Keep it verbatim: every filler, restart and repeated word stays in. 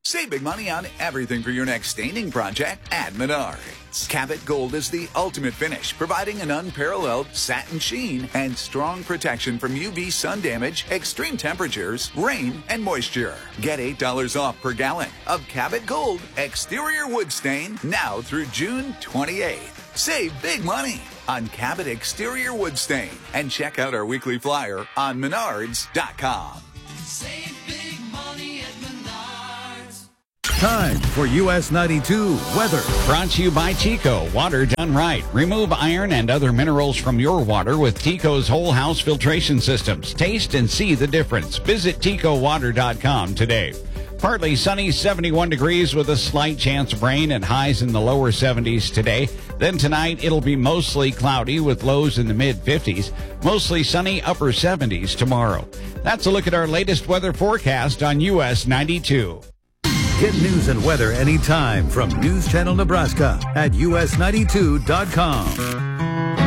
Save big money on everything for your next staining project at Menards. Cabot Gold is the ultimate finish, providing an unparalleled satin sheen and strong protection from U V sun damage, extreme temperatures, rain, and moisture. Get eight dollars off per gallon of Cabot Gold exterior wood stain now through June twenty-eighth. Save big money on Cabot exterior wood stain and check out our weekly flyer on menards dot com. Save big money at Menards. Time for U S ninety-two weather. Brought to you by Tico. Water done right. Remove iron and other minerals from your water with Tico's whole house filtration systems. Taste and see the difference. Visit tico water dot com today. Partly sunny, seventy-one degrees with a slight chance of rain and highs in the lower seventies today. Then tonight, it'll be mostly cloudy with lows in the mid fifties. Mostly sunny, upper seventies tomorrow. That's a look at our latest weather forecast on U S ninety-two. Get news and weather anytime from News Channel Nebraska at U S ninety-two dot com.